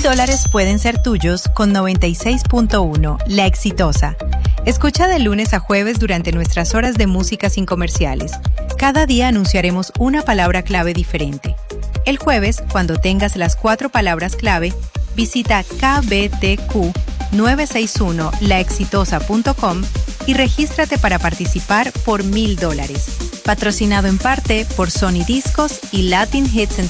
$1000 pueden ser tuyos con 96.1, La Exitosa. Escucha de lunes a jueves durante nuestras horas de música sin comerciales. Cada día anunciaremos una palabra clave diferente. El jueves, cuando tengas las 4 palabras clave, visita kbtq961laexitosa.com y regístrate para participar por $1000. Patrocinado en parte por Sony Discos y Latin Hits